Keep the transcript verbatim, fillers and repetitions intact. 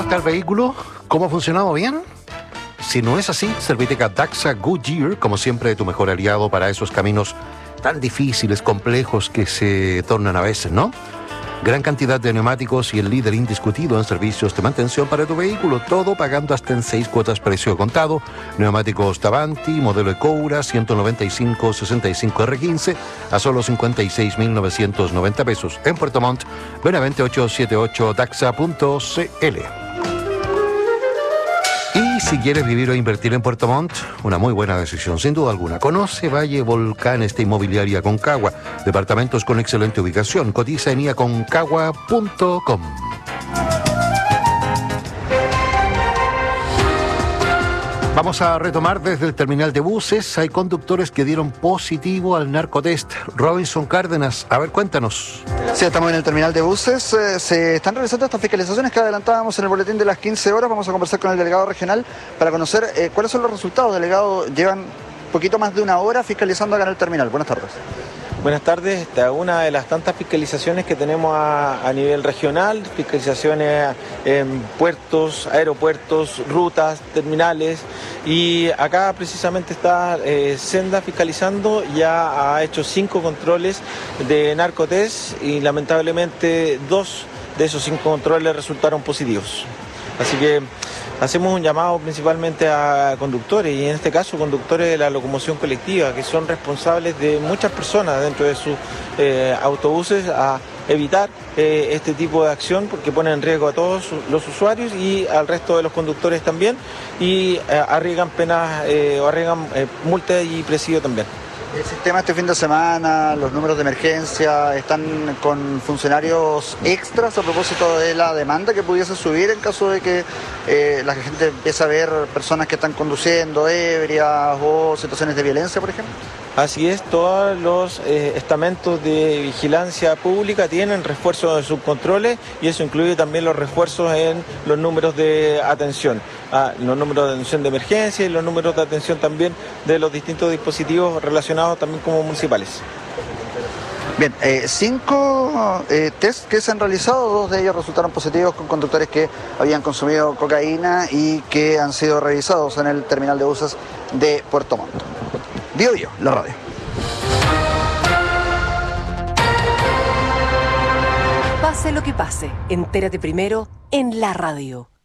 vuelta al vehículo? ¿Cómo ha funcionado bien? Si no es así, Serviteca Daxa Goodyear, como siempre, tu mejor aliado para esos caminos tan difíciles, complejos, que se tornan a veces, ¿no? Gran cantidad de neumáticos y el líder indiscutido en servicios de mantención para tu vehículo, todo pagando hasta en seis cuotas precio contado. Neumáticos Tavanti, modelo Ecoura, ciento noventa y cinco sesenta y cinco R quince, a solo cincuenta y seis mil novecientos noventa pesos. En Puerto Montt, Benavente ochocientos setenta y ocho daxa punto c l. Y si quieres vivir o invertir en Puerto Montt, una muy buena decisión, sin duda alguna. Conoce Valle Volcán, esta inmobiliaria Aconcagua. Departamentos con excelente ubicación. Cotiza en i aconcagua punto com. Vamos a retomar desde el terminal de buses. Hay conductores que dieron positivo al narcotest. Robinson Cárdenas, a ver, cuéntanos. Sí, estamos en el terminal de buses. Eh, se están realizando estas fiscalizaciones que adelantábamos en el boletín de las quince horas. Vamos a conversar con el delegado regional para conocer eh, cuáles son los resultados. Delegado, llevan un poquito más de una hora fiscalizando acá en el terminal. Buenas tardes. Buenas tardes. Esta es una de las tantas fiscalizaciones que tenemos a, a nivel regional, fiscalizaciones en puertos, aeropuertos, rutas, terminales, y acá precisamente está eh, Senda fiscalizando, ya ha hecho cinco controles de narcotest y lamentablemente dos de esos cinco controles resultaron positivos. Así que hacemos un llamado principalmente a conductores, y en este caso conductores de la locomoción colectiva, que son responsables de muchas personas dentro de sus eh, autobuses, a evitar eh, este tipo de acción, porque pone en riesgo a todos los usuarios y al resto de los conductores también, y eh, arriesgan penas eh, o arriesgan eh, multas y presidio también. El sistema este fin de semana, los números de emergencia, ¿están con funcionarios extras a propósito de la demanda que pudiese subir en caso de que eh, la gente empiece a ver personas que están conduciendo ebrias o situaciones de violencia, por ejemplo? Así es, todos los eh, estamentos de vigilancia pública tienen refuerzos de subcontroles, y eso incluye también los refuerzos en los números de atención, ah, los números de atención de emergencia y los números de atención también de los distintos dispositivos relacionados también como municipales. Bien, eh, cinco eh, test que se han realizado, dos de ellos resultaron positivos con conductores que habían consumido cocaína y que han sido revisados en el terminal de buses de Puerto Montt. Bio Bio, la radio. Pase lo que pase, entérate primero en la radio.